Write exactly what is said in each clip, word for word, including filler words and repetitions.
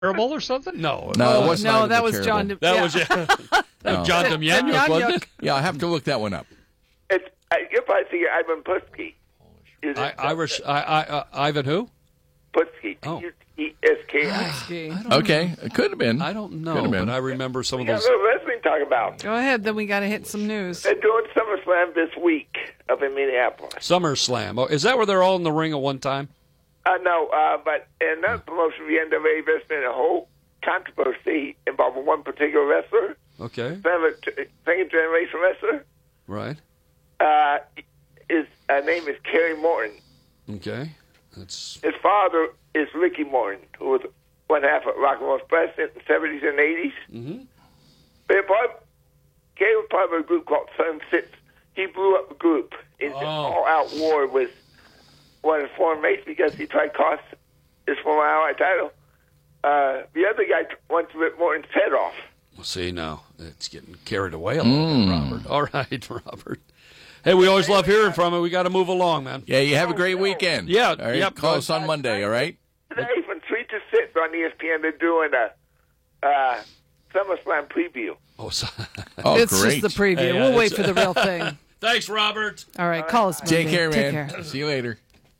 Terrible or something? No. No, it wasn't no, Ivan that the was Terrible. John. That yeah. was yeah. No. John Demjanjuk, wasn't it? Yeah, I have to look that one up. It's, I, you're probably thinking Ivan Putski. Is I, it- Irish. I, I, uh, Ivan who? Putski. Oh. P U T S K I. Ski. Okay, it could have been. I don't know, Could have been. but I remember some We of got a those. little wrestling to talk about. Go ahead, then we got to hit some news. They're doing SummerSlam this week up in Minneapolis. SummerSlam. Oh, is that where they're all in the ring at one time? Uh, no, uh, but in another promotion, the N W A, there's been a whole controversy involving one particular wrestler, Okay. second generation wrestler. Right. Uh, his uh, name is Kerry Morton. Okay. That's His father is Ricky Morton, who was one half of Rock and Roll Express in the seventies and eighties. Mhm. They part, Kerry was part of a group called Sun Six. He blew up the group in an Oh. all-out war with one of his former mates because he tried to cost his former ally title. Uh, the other guy wants to rip Morton's head off. We'll see now. It's getting carried away a little bit, Robert. All right, Robert. Hey, we always love hearing from you. We got to move along, man. Yeah, you have a great weekend. Yeah, All right, yep. call us on Monday, all right? Today from three to six on E S P N, they're doing a uh, SummerSlam preview. Oh, so, Oh, it's great. just the preview. Hey, uh, we'll wait it's- for the real thing. thanks, Robert. All right, call us Monday. Take care, man. Take care. See you later.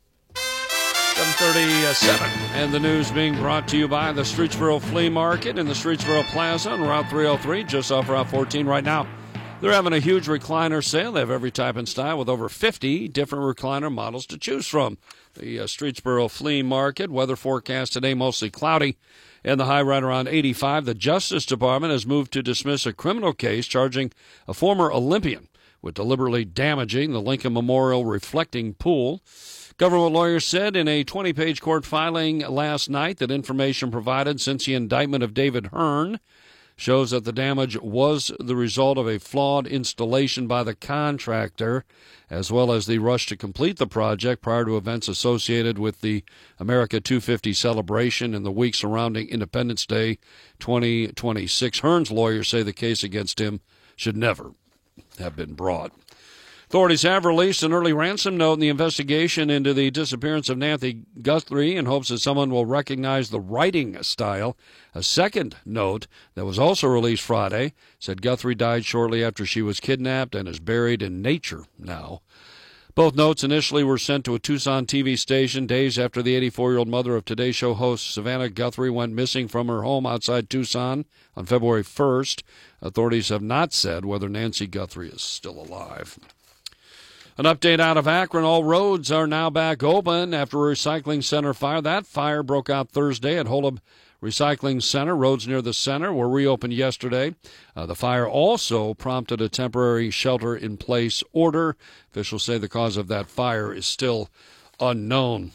seven thirty-seven. And the news being brought to you by the Streetsboro Flea Market in the Streetsboro Plaza on Route three oh three, just off Route fourteen right now. They're having a huge recliner sale. They have every type and style with over fifty different recliner models to choose from. The uh, Streetsboro Flea Market. Weather forecast today mostly cloudy and the high right around eighty-five. The Justice Department has moved to dismiss a criminal case charging a former Olympian with deliberately damaging the Lincoln Memorial reflecting pool. Government lawyers said in a twenty-page court filing last night that information provided since the indictment of David Hearn shows that the damage was the result of a flawed installation by the contractor, as well as the rush to complete the project prior to events associated with the America two fifty celebration in the week surrounding Independence Day twenty twenty-six. Hearn's lawyers say the case against him should never have been brought. Authorities have released an early ransom note in the investigation into the disappearance of Nancy Guthrie in hopes that someone will recognize the writing style. A second note that was also released Friday said Guthrie died shortly after she was kidnapped and is buried in nature now. Both notes initially were sent to a Tucson T V station days after the eighty-four-year-old mother of Today Show host Savannah Guthrie went missing from her home outside Tucson on February first. Authorities have not said whether Nancy Guthrie is still alive. An update out of Akron. All roads are now back open after a recycling center fire. That fire broke out Thursday at Holub Recycling Center. Roads near the center were reopened yesterday. Uh, the fire also prompted a temporary shelter-in-place order. Officials say the cause of that fire is still unknown.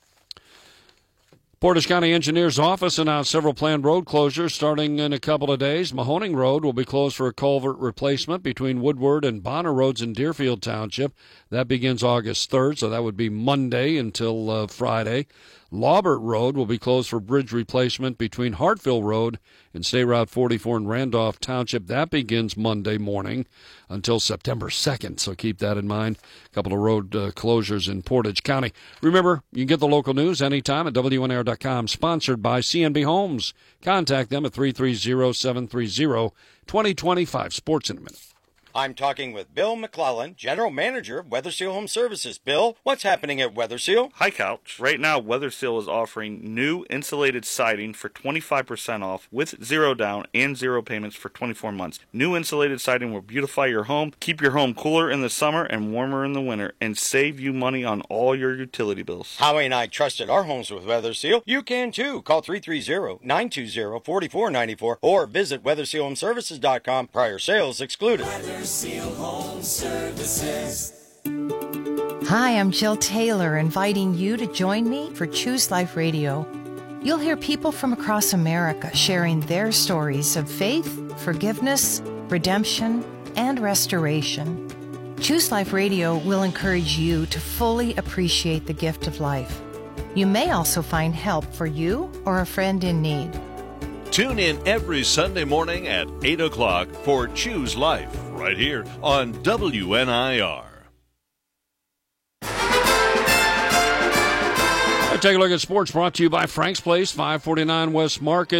Portage County Engineers Office announced several planned road closures starting in a couple of days. Mahoning Road will be closed for a culvert replacement between Woodward and Bonner Roads in Deerfield Township. That begins August third, so that would be Monday until uh, Friday. Laubert Road will be closed for bridge replacement between Hartville Road and State Route forty-four in Randolph Township. That begins Monday morning until September second, so keep that in mind. A couple of road uh, closures in Portage County. Remember, you can get the local news anytime at W N R dot com, sponsored by C N B Homes. Contact them at three three zero, seven three zero, two zero two five. Sports in a minute. I'm talking with Bill McClellan, General Manager of Weatherseal Home Services. Bill, what's happening at Weatherseal? Hi, Couch. Right now, Weatherseal is offering new insulated siding for twenty-five percent off with zero down and zero payments for twenty-four months. New insulated siding will beautify your home, keep your home cooler in the summer and warmer in the winter, and save you money on all your utility bills. Howie and I trusted our homes with Weatherseal. You can too. Call three three zero, nine two zero, four four nine four or visit weatherseal home services dot com. Prior sales excluded. Weatherseal Home Services. Hi, I'm Jill Taylor, inviting you to join me for Choose Life Radio. You'll hear people from across America sharing their stories of faith, forgiveness, redemption, and restoration. Choose Life Radio will encourage you to fully appreciate the gift of life. You may also find help for you or a friend in need. Tune in every Sunday morning at eight o'clock for Choose Life, right here on W N I R. take a look at sports brought to you by Frank's Place, five forty-nine West Market.